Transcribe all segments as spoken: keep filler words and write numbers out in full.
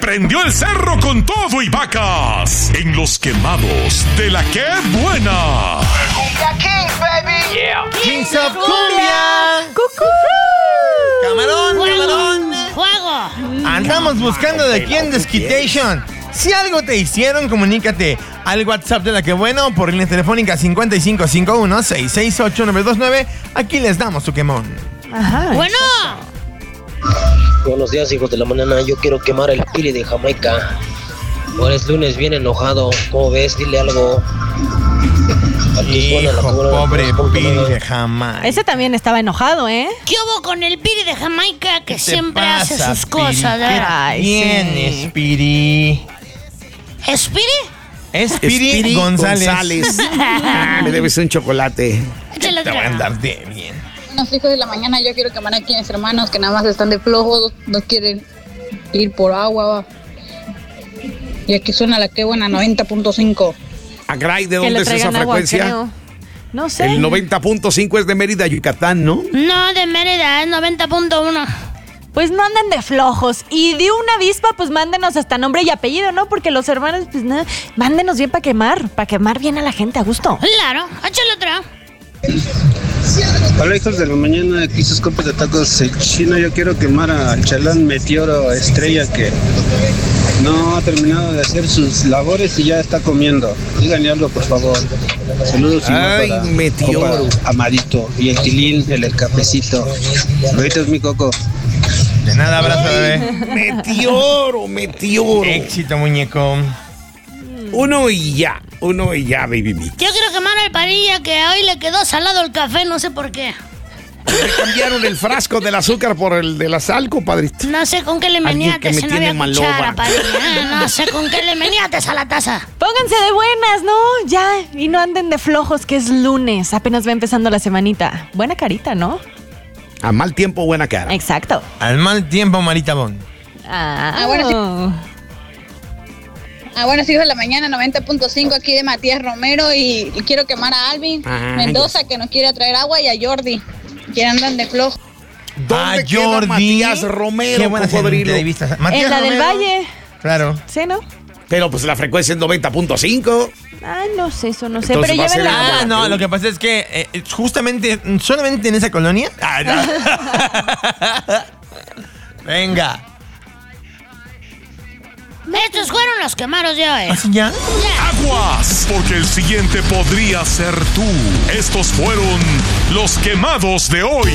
prendió el cerro con todo y vacas en los quemados de la que buena. Cumbia Kings, baby. Yeah. Kings of Cumbia. ¡Cucú! Camarón, ¡Fuego! camarón. ¡Fuego! Andamos buscando de quién desquitation. Si algo te hicieron, comunícate al WhatsApp de La Que Buena o por línea telefónica cincuenta y cinco cincuenta y uno, sesenta y seis ocho, nueve dos nueve. Aquí les damos tu quemón. Ajá. Bueno. Buenos días, hijos de la mañana. Yo quiero quemar el piri de Jamaica. Ahora es lunes, bien enojado. ¿Cómo ves? Dile algo. Hijo, pobre piri de Jamaica. Ese también estaba enojado, ¿eh? ¿Qué hubo con el Piri de Jamaica que ¿Qué te siempre hace pasa, sus Piri? cosas? ¿Qué ¿eh? Ay, tienes, sí. Piri? ¿Es Piri? Es Piri, Piri González. González. Me debes un chocolate. Échale Te voy a otra. andar de bien. Buenos hijos de la mañana, yo quiero quemar aquí a mis hermanos que nada más están de flojos, no quieren ir por agua. Y aquí suena La Que Buena noventa punto cinco. Agray, ¿de Que dónde le es esa traigan agua, frecuencia? creo. No sé. El noventa punto cinco es de Mérida, Yucatán, ¿no? No, de Mérida, es noventa punto uno. Pues no anden de flojos. Y de una avispa, pues mándenos hasta nombre y apellido, ¿no? Porque los hermanos, pues nada, mándenos bien para quemar, para quemar bien a la gente a gusto. Claro, échale otra. Hola, hijos de la mañana, aquí sus copas de tacos el chino. Yo quiero quemar al chalán Meteoro Estrella que no ha terminado de hacer sus labores y ya está comiendo. Díganle algo, por favor. Saludos y Ay, para Meteoro. Copa Amadito y el tilín, el, el cafecito. Besitos, mi coco. De nada, abrazo, bebé. Meteoro, meteoro. Éxito, muñeco. Uno y ya, uno y ya, baby me. Yo quiero quemar al Parilla que hoy le quedó salado el café, no sé por qué. Le cambiaron el frasco del azúcar por el de la sal, compadrito. No sé con qué le Alguien meneaste, que me si no tiene había maloba. cuchara, Parilla. No sé con qué le meneaste a la taza. Pónganse de buenas, ¿no? Ya. Y no anden de flojos, que es lunes. Apenas va empezando la semanita. Buena carita, ¿no? A mal tiempo, buena cara. Exacto. Al mal tiempo, Marita Bon. Ah, Ah, bueno, sí. Ah, buenos hijos de la mañana, noventa punto cinco aquí de Matías Romero y, y quiero quemar a Alvin Ah, Mendoza que nos quiere traer agua y a Jordi que andan de flojo. ¿Dónde Ah, queda Jordi. Matías Romero, Qué buena cocodrilo? entrevista. Matías En la del Romero. Valle. Claro. ¿Sí, no? Pero pues la frecuencia es noventa punto cinco. Ah, no sé, eso no sé. Entonces Pero va a ser lleven la el- agua. Ah, no, lo que pasa es que eh, justamente, solamente en esa colonia. Ah, no. Venga. Estos fueron los quemaros de hoy. ¿Así ya? Aguas, porque el siguiente podría ser tú. Estos fueron los quemados de hoy.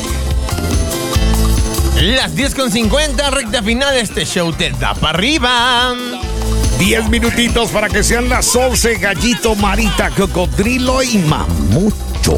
Las diez con cincuenta, recta final de este show te da para arriba. Diez minutitos para que sean las once, Gallito, Marita, Cocodrilo y Mamut.